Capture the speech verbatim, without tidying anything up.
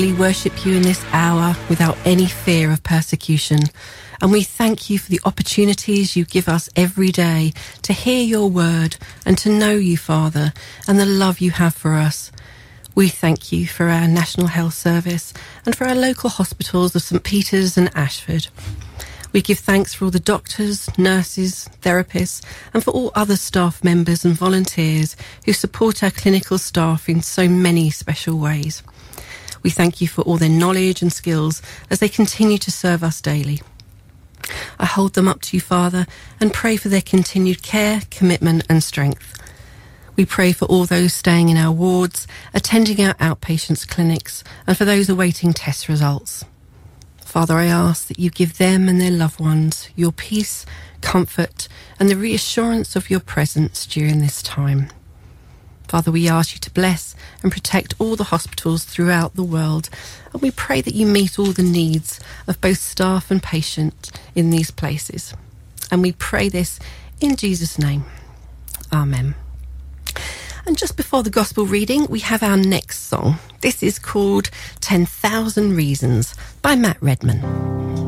We worship you in this hour without any fear of persecution. And we thank you for the opportunities you give us every day to hear your word and to know you, Father, and the love you have for us. We thank you for our National Health Service and for our local hospitals of St Peter's and Ashford. We give thanks for all the doctors, nurses, therapists, and for all other staff members and volunteers who support our clinical staff in so many special ways. We thank you for all their knowledge and skills as they continue to serve us daily. I hold them up to you, Father, and pray for their continued care, commitment and strength. We pray for all those staying in our wards, attending our outpatients clinics, and for those awaiting test results. Father, I ask that you give them and their loved ones your peace, comfort, and the reassurance of your presence during this time. Father, we ask you to bless and protect all the hospitals throughout the world, and we pray that you meet all the needs of both staff and patients in these places. And we pray this in Jesus' name. Amen. And just before the gospel reading, we have our next song. This is called ten thousand Reasons by Matt Redman.